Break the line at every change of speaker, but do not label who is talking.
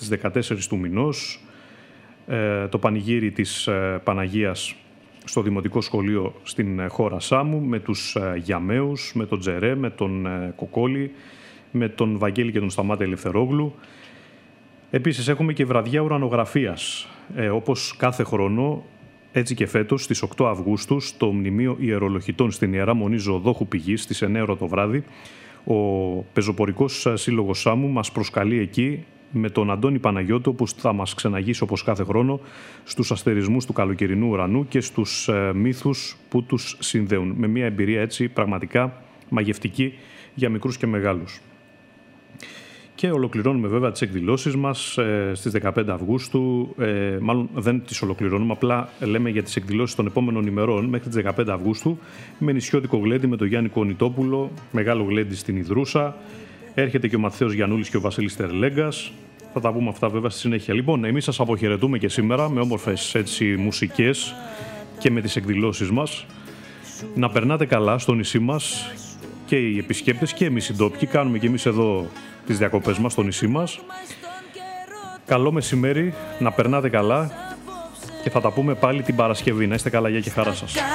στις 14 του μηνός, το πανηγύρι της Παναγίας στο Δημοτικό Σχολείο στην χώρα Σάμου, με τους Γιαμαίους, με τον Τζερέ, με τον Κοκόλη, με τον Βαγγέλη και τον Σταμάτη Ελευθερόγλου. Επίσης έχουμε και βραδιά ουρανογραφίας. Όπως κάθε χρόνο, έτσι και φέτος, στις 8 Αυγούστου, στο Μνημείο Ιερολογητών στην Ιερά Μονή Ζωοδόχου Πηγής, στις 9 το βράδυ, ο Πεζοπορικός Σύλλογος Σάμου μας προσκαλεί εκεί με τον Αντώνη Παναγιώτο, που θα μας ξεναγήσει όπως κάθε χρόνο στους αστερισμούς του καλοκαιρινού ουρανού και στους μύθους που τους συνδέουν. Με μια εμπειρία έτσι πραγματικά μαγευτική για μικρούς και μεγάλους. Και ολοκληρώνουμε βέβαια τις εκδηλώσεις μας στις 15 Αυγούστου. Μάλλον δεν τις ολοκληρώνουμε, απλά λέμε για τις εκδηλώσεις των επόμενων ημερών μέχρι τις 15 Αυγούστου με νησιώτικο γλέντι με τον Γιάννη Κονιτόπουλο, μεγάλο γλέντι στην Ιδρούσα. Έρχεται και ο Ματθαίος Γιαννούλης και ο Βασίλης Τερλέγκας. Θα τα πούμε αυτά βέβαια στη συνέχεια. Λοιπόν, εμείς σας αποχαιρετούμε και σήμερα με όμορφες έτσι μουσικές και με τις εκδηλώσεις μας. Να περνάτε καλά στο νησί μας και οι επισκέπτες και εμείς οι ντόπιοι. Κάνουμε και εμείς εδώ τις διακοπές μας στο νησί μας. Καλό μεσημέρι, να περνάτε καλά και θα τα πούμε πάλι την Παρασκευή. Να είστε καλά, γεια και χαρά σας.